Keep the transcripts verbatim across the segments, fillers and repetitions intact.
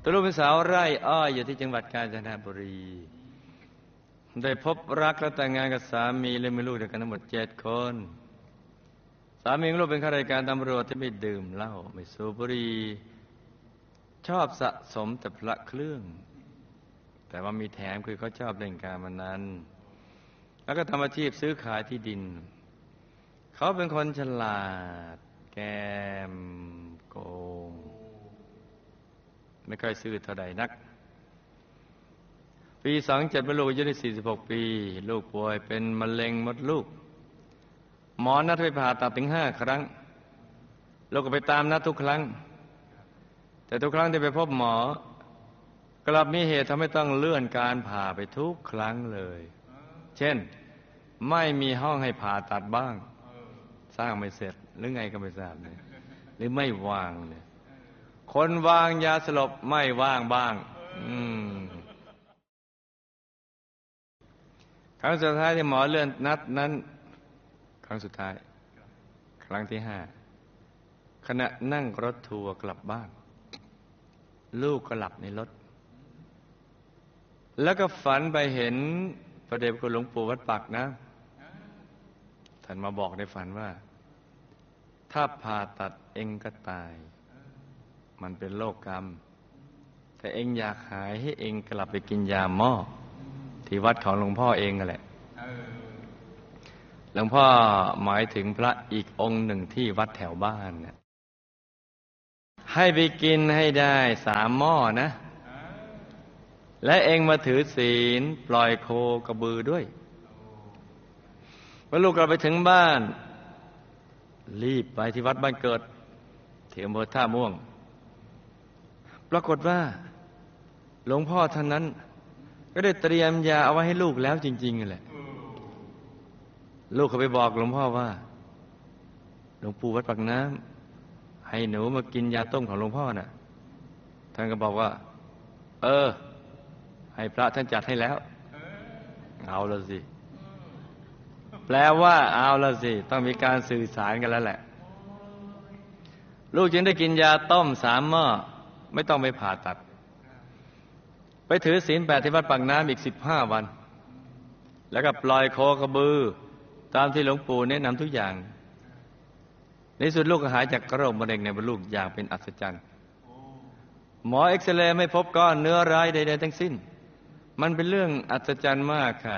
ตัวลูกเป็นสาวไร่อ้อยอยู่ที่จังหวัดกาญจนบุรีได้พบรักและแต่งงานกับสามีและมีลูกด้วยกันทั้งหมดเจ็ดคนสามีของลูกเป็นข้าราชการตำรวจที่ไม่ดื่มเหล้าไม่สูบบุหรี่ชอบสะสมแต่พระเครื่องแต่ว่ามีแถมคือเขาชอบเล่นการพนันแล้วก็ทำอาชีพซื้อขายที่ดินเขาเป็นคนฉลาดแกมโกงไม่ค่อยซื่อเท่าใดนักปีสองเจ็ดเมื่อลูกอายุได้สี่สิบหกปีลูกป่วยเป็นมะเร็งมดลูกหมอนัดไปผ่าตัดถึงห้าครั้งลูกก็ไปตามนัดทุกครั้งแต่ทุกครั้งที่ไปพบหมอกลับมีเหตุทำให้ต้องเลื่อนการผ่าไปทุกครั้งเลยเช่นไม่มีห้องให้ผ่าตัดบ้างสร้างไม่เสร็จหรือไงก็ไม่ทราบเนี่ยหรือไม่ว่างเนี่ยคนวางยาสลบไม่ว่างบ้างอืมครั้งสุดท้ายที่หมอเลื่อนนัดนั้นครั้งสุดท้ายครั้งที่ห้าขณะนั่งรถทัวร์กลับบ้านลูกก็หลับในรถแล้วก็ฝันไปเห็นพระเดชพระคุณหลวงปู่วัดปากน้ำท่านมาบอกในฝันว่าถ้าผ่าตัดเองก็ตายมันเป็นโรคกรรมแต่เองอยากหายให้เองกลับไปกินยาหม้อที่วัดของหลวงพ่อเองนั่นแหละหลวงพ่อหมายถึงพระอีกองค์หนึ่งที่วัดแถวบ้านเนี่ยให้ไปกินให้ได้สามหม้อนะและเองมาถือศีลปล่อยโคกระบือด้วยเมื่อลูกกลับไปถึงบ้านรีบไปที่วัดบ้านเกิดที่อำเภอท่าม่วงปรากฏว่าหลวงพ่อท่านนั้นก็ได้เตรียมยาเอาไว้ให้ลูกแล้วจริงๆแหละลูกเขาไปบอกหลวงพ่อว่าหลวงปู่วัดปากน้ำให้หนูมากินยาต้มของหลวงพ่อน่ะท่านก็บอกว่าเออให้พระท่านจัดให้แล้วเอาละสิแปลว่าเอาละสิต้องมีการสื่อสารกันแล้วแหละลูกจึงได้กินยาต้มสามหม้อไม่ต้องไปผ่าตัดไปถือศีลแปดที่วัดปากน้ำอีกสิบห้าวันแล้วก็ปล่อยโคกระบือตามที่หลวงปู่แนะนำทุกอย่างในสุดลูกก็หายจากโรคมะเร็งในมดลูกอย่างเป็นอัศจรรย์หมอเอ็กซเรย์ไม่พบก้อนเนื้อร้ายใดๆทั้งสิ้นมันเป็นเรื่องอัศจรรย์มากค่ะ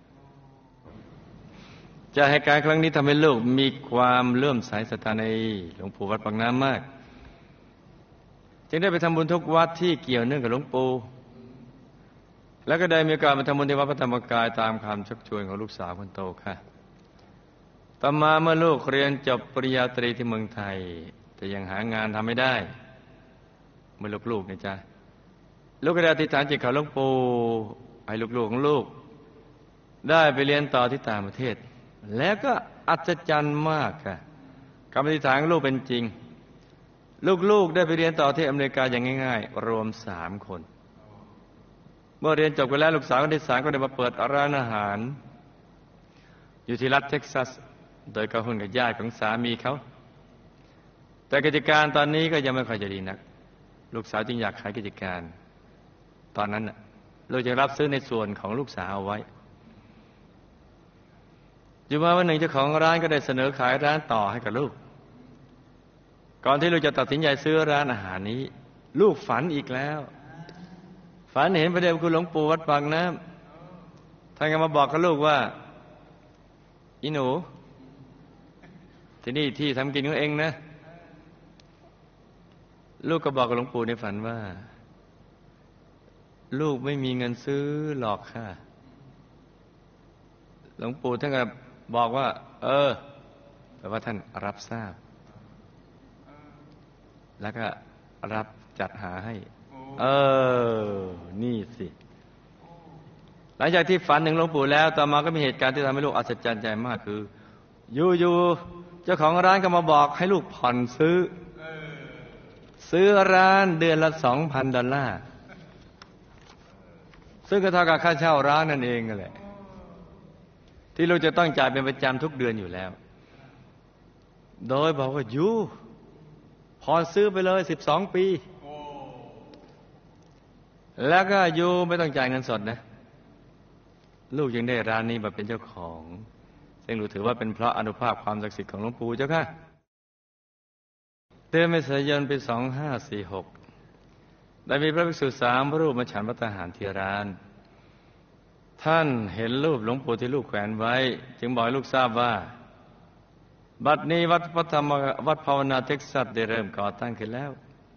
จะให้การครั้งนี้ทำให้ลูกมีความเลื่อมใสศรัทธาในหลวงปู่วัดปากน้ำมากจึงได้ไปทำบุญทุกวัดที่เกี่ยวเนื่องกับหลวงปู่แล้วก็ได้มีโอกาสมาทำบุญที่วัดพระธรรมกายตามคำชักชวนของลูกสาวคนโตค่ะต่อมาเมื่อลูกเรียนจบปริญญาตรีที่เมืองไทยแต่ยังหางานทำไม่ได้เมื่อลูกๆเนี่ยจ้ะลูกก็ได้อธิษฐานจิตขอหลวงปู่ให้ลูกๆของลูกได้ไปเรียนต่อที่ต่างประเทศแล้วก็อัศจรรย์มากค่ะคำอธิษฐานของลูกเป็นจริงลูกๆได้ไปเรียนต่อที่อเมริกาอย่างง่ายๆรวมสามคนเมื่อเรียนจบกันแล้วลูกสาวคนที่สามก็ได้มาเปิดร้านอาหารอยู่ที่รัฐเท็กซัสโดยกับหุ้นกับญาติของสามีเขาแต่กิจการตอนนี้ก็ยังไม่ค่อยจะดีนักลูกสาวจึงอยากขายกิจการตอนนั้นน่ะลูกจะรับซื้อในส่วนของลูกสาวเอาไว้อยู่มาวันหนึ่งเจ้าของร้านก็ได้เสนอขายร้านต่อให้กับลูกก่อนที่ลูกจะตัดสินใจซื้อร้านอาหารนี้ลูกฝันอีกแล้วฝันเห็นพระเดชพระคุณหลวงปู่วัดปากน้ำท่านก็มาบอกกับลูกว่าอีหนูที่นี่ที่ทำกินของเองนะลูกก็บอกกับหลวงปู่ในฝันว่าลูกไม่มีเงินซื้อหรอกค่ะหลวงปู่ท่านก็บอกว่าเออแปลว่าท่านรับทราบแล้วก็รับจัดหาให้เออนี่สิหลังจากที่ฝันถึงหลวงปู่แล้วต่อมาก็มีเหตุการณ์ที่ทำให้ลูกอัศจรรย์ใจมากคืออยู่ๆเจ้าของร้านก็มาบอกให้ลูกผ่อนซื้อซื้อร้านเดือนละสองพันดอลลาร์ซึ่งก็เท่ากับค่าเช่าร้านนั่นเองนั่นแหละที่ลูกจะต้องจ่ายเป็นประจำทุกเดือนอยู่แล้วโดยบอกว่าอยู่พอซื้อไปเลยสิบสองปีแล้วก็อยู่ไม่ต้องจ่ายเงินสดนะลูกยังได้ร้านนี้มาเป็นเจ้าของซึ่งลูกถือว่าเป็นเพราะอานุภาพความศักดิ์สิทธิ์ของหลวงปู่เจ้าค่ะเดือนเมษายนปีสองห้าสี่หกได้มีพระภิกษุสามรูปมาฉันภัตตาหารที่ร้านท่านเห็นรูปหลวงปู่ที่ลูกแขวนไว้จึงบอกให้ลูกทราบว่าบัดนี้วัดพระธรรมวัดภาวนาเท็กซัสได้เริ่มก่อตั้งขึ้นแล้ว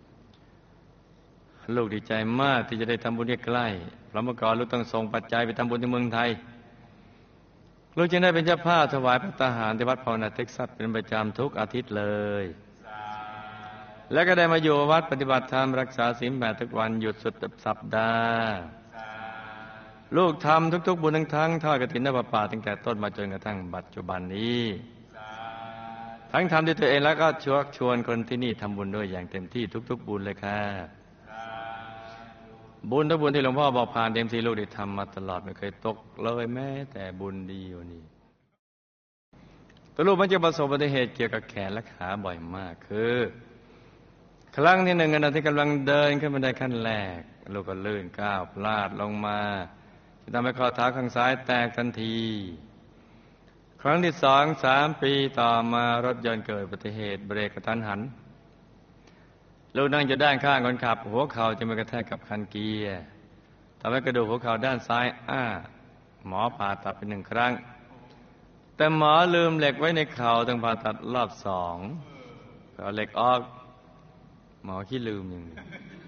ลูกดีใจมากที่จะได้ทำบุญใกล้ๆเพราะเมื่อก่อนลูกต้องส่งปัจจัยไปทำบุญที่เมืองไทยลูกจึงได้เป็นเจ้าภาพถวายภัตตาหารที่วัดภาวนาเท็กซัสเป็นประจำทุกอาทิตย์เลยแล้วก็ได้มาอยู่วัดปฏิบัติธรรมรักษาศีลแปดทุกวันหยุดสุดสัปดาห์ลูกทำทุกๆบุญทั้งทั้งทอดกฐินน้ำประปาตั้งแต่ต้นมาจนกระทั่งปัจจุบันนี้ทั้งทำด้วยตัวเองแล้วก็ชวนชวนคนที่นี่ทำบุญด้วยอย่างเต็มที่ทุกๆบุญเลยค่ะบุญทุกบุญที่หลวงพ่อบอกผ่านเต็มที่ลูกได้ทำมาตลอดไม่เคยตกเลยแม้แต่บุญเดียวนี่ตัวลูกมันจะประสบอุบัติเหตุเกี่ยวกับแขนและขาบ่อยมากคือครั้งที่หนึ่งขณะที่กำลังเดินขึ้นบันไดขั้นแรกลูกก็ลื่นก้าวพลาดลงมาจะทำให้ข้อเท้าข้างซ้ายแตกทันทีครั้งที่สองสามปีต่อมารถยนต์เกิดอุบัติเหตุเบรกกระทันหันลูกนั่งอยู่ด้านข้างคนขับหัวเข่าจะไปกระแทกกับคันเกียร์ทำให้กระดูกหัวเข่าด้านซ้ายอ้าหมอผ่าตัดไปหนึ่งครั้งแต่หมอลืมเหล็กไว้ในเข่าต้องผ่าตัดรอบสองเอาเหล็กออกหมอขี้ลืมอย่างนี้